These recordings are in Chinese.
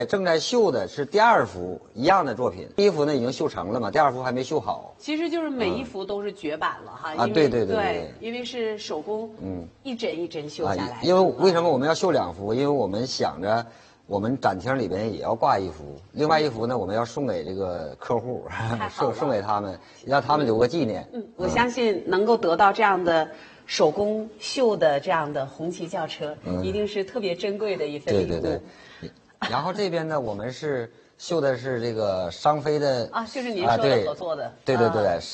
正在绣的是第2幅一样的作品，第1幅呢已经绣成了嘛，第2幅还没绣好。 其实就是每一幅都是绝版了哈。 啊，对， 因为是手工，一针一针绣下来。 因为为什么我们要绣2幅？因为我们想着我们展厅里边也要挂1幅，另外1幅呢我们要送给这个客户，送给他们，让他们留个纪念。 我相信能够得到这样的手工绣的这样的红旗轿车，一定是特别珍贵的一份礼物。 对。然后这边呢，我们是绣的是这个商飞的就是您说的合作的。 对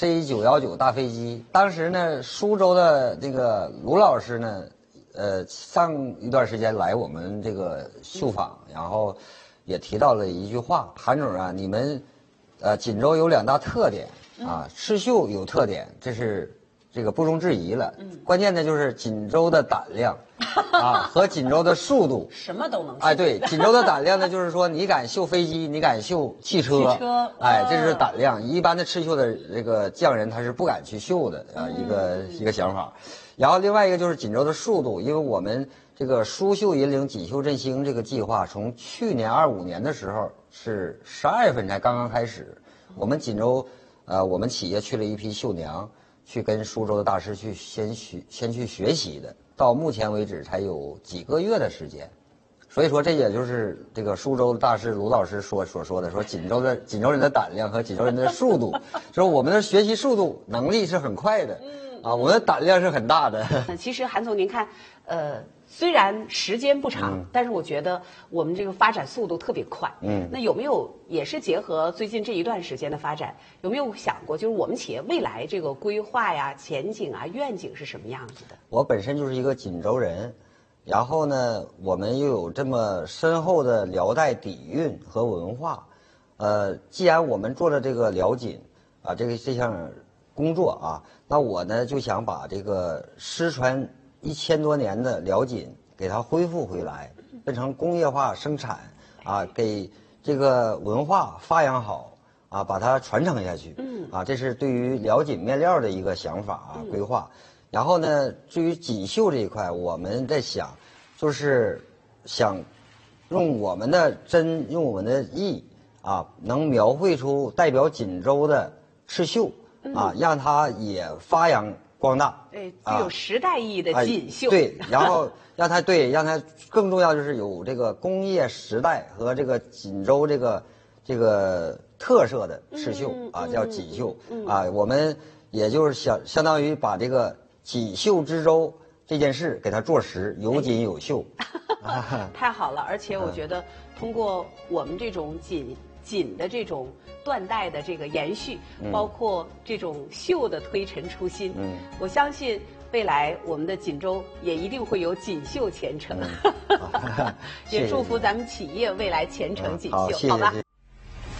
，C919大飞机。当时呢，苏州的这个卢老师呢，上一段时间来我们这个绣坊，然后也提到了一句话：韩总啊，你们锦州有2大特点啊，刺绣有特点，这是这个不容置疑了。关键的就是锦州的胆量。和锦州的速度， 什么都能。 对，锦州的胆量呢，就是说你敢绣飞机，你敢绣汽车，这是胆量。一般的刺绣的这个匠人他是不敢去绣的一个想法。然后另外一个就是锦州的速度，因为我们这个苏绣引领锦绣振兴这个计划，从去年25年的时候是12月份才刚刚开始。我们锦州我们企业去了一批绣娘，去跟苏州的大师去先去学习的。到目前为止才有几个月的时间，所以说这也就是这个苏州大师卢老师所说的，说锦州人的胆量和锦州人的速度，说我们的学习速度能力是很快的，我们的胆量是很大的。 其实韩总您看，虽然时间不长，但是我觉得我们这个发展速度特别快。那有没有也是结合最近这一段时间的发展，有没有想过，就是我们企业未来这个规划呀、前景啊、愿景是什么样子的？ 我本身就是一个锦州人，然后呢，我们又有这么深厚的辽代底蕴和文化，既然我们做了这个辽锦这项工作那我呢就想把这个失传1000多年的辽锦给它恢复回来，变成工业化生产给这个文化发扬好把它传承下去。这是对于辽锦面料的一个想法规划。然后呢，至于锦绣这一块，我们在想，就是想用我们的针，用我们的意能描绘出代表锦州的刺绣让它也发扬光大。 具有时代意义的锦绣。 对，然后让它更重要就是有这个工业时代和这个锦州这个特色的刺绣叫锦绣我们也就是相当于把这个锦绣之州这件事给它做实，有锦有绣。 太好了，而且我觉得通过我们这种锦的这种断代的这个延续，包括这种绣的推陈出新，我相信未来我们的锦州也一定会有锦绣前程。也祝福咱们企业未来前程锦绣，好吧？